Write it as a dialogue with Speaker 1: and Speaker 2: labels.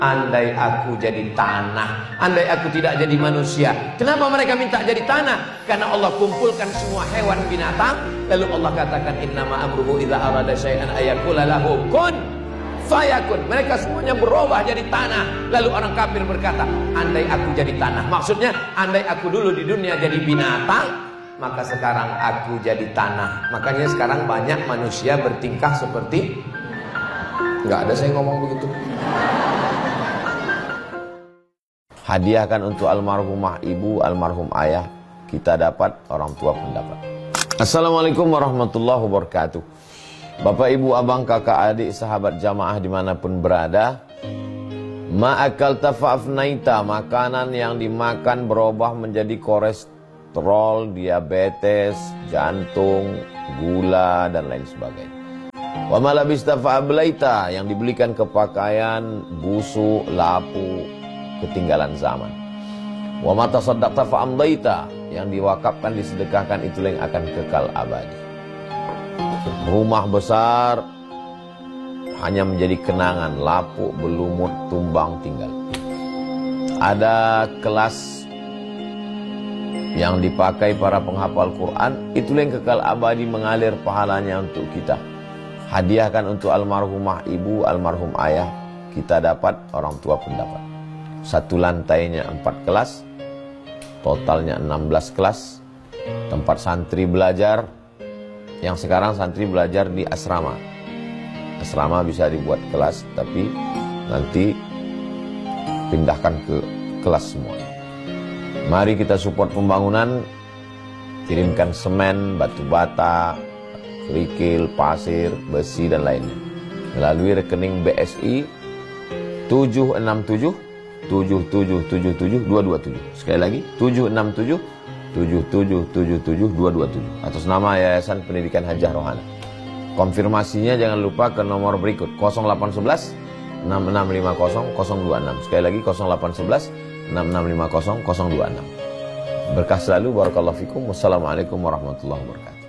Speaker 1: Andai aku jadi tanah, andai aku tidak jadi manusia. Kenapa mereka minta jadi tanah? Karena Allah kumpulkan semua hewan binatang, lalu Allah katakan innama amruhu idza arada syai'an ayaqula lahu kun fayakun. Mereka semuanya berubah jadi tanah. Lalu orang kafir berkata, andai aku jadi tanah. Maksudnya, andai aku dulu di dunia jadi binatang, maka sekarang aku jadi tanah. Makanya sekarang banyak manusia bertingkah seperti, nggak ada saya ngomong begitu. Hadiahkan untuk almarhumah ibu, almarhum ayah, kita dapat, orang tua pun dapat. Assalamualaikum warahmatullahi wabarakatuh. Bapak, ibu, abang, kakak, adik, sahabat jamaah dimanapun berada, ma'akalta fa'afnaita, makanan yang dimakan berubah menjadi kolesterol, diabetes, jantung, gula, dan lain sebagainya. Wa malabista fa'ablaita, yang dibelikan ke pakaian, busuk, lapu, ketinggalan zaman. Wa mata saddaqta fa'amdaita, yang diwakafkan, disedekahkan, itulah yang akan kekal abadi. Rumah besar hanya menjadi kenangan, lapuk, berlumut, tumbang, tinggal. Ada kelas yang dipakai para penghafal Quran, itulah yang kekal abadi, mengalir pahalanya untuk kita. Hadiahkan untuk almarhumah ibu, almarhum ayah, kita dapat, orang tua pun dapat. Satu lantainya 4 kelas, totalnya 16 kelas, tempat santri belajar. Yang sekarang santri belajar di asrama. Asrama bisa dibuat kelas, tapi nanti pindahkan ke kelas semua. Mari kita support pembangunan, kirimkan semen, batu bata, kerikil, pasir, besi, dan lainnya melalui rekening BSI 767 7777 227. Sekali lagi 767 7777 227 atas nama Yayasan Pendidikan Hajah Rohana. Konfirmasinya jangan lupa ke nomor berikut 0811 6650 026. Sekali lagi 0811 6650 026. Berkah selalu, barakallahu fikum. Wassalamualaikum warahmatullahi wabarakatuh.